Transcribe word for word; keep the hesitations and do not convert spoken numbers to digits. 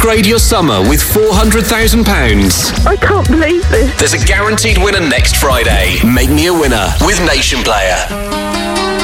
Upgrade your summer with four hundred thousand pounds. I can't believe this. There's a guaranteed winner next Friday. Make me a winner with Nation Player.